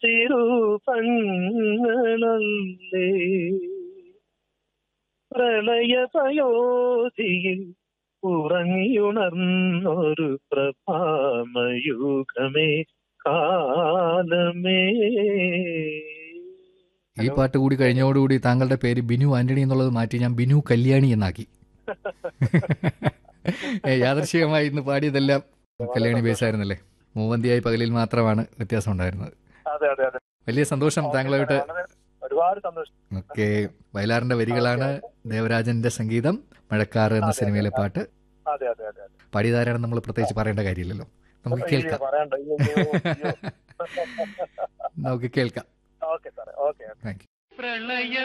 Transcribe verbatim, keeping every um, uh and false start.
തിരുപങ്ങളല്ലേ പ്രളയപയോധിയിൽ ഉറങ്ങിയുണർന്നൊരു പ്രഭാമയുഗമേ കാലമേ. ഈ പാട്ട് കൂടി കഴിഞ്ഞോടുകൂടി താങ്കളുടെ പേര് ബിനു ആന്റണി എന്നുള്ളത് മാറ്റി ഞാൻ ബിനു കല്യാണി എന്നാക്കി. യാദൃശ്ചികമായി ഇന്ന് പാടിയതെല്ലാം കല്യാണി ബേസായിരുന്നല്ലേ? മൂവന്തിയായി പകലിൽ മാത്രമാണ് വ്യത്യാസം ഉണ്ടായിരുന്നത്. വലിയ സന്തോഷം താങ്കളായിട്ട്. ഒരുപാട് സന്തോഷം. ഓക്കെ, വയലാറിന്റെ വരികളാണ്, ദേവരാജന്റെ സംഗീതം, മഴക്കാറ് എന്ന സിനിമയിലെ പാട്ട്. പാടിയതാരാണെന്ന് നമ്മൾ പ്രത്യേകിച്ച് പറയേണ്ട കാര്യമില്ലല്ലോ, നമുക്ക് കേൾക്കാം. നമുക്ക് കേൾക്കാം. Thank you.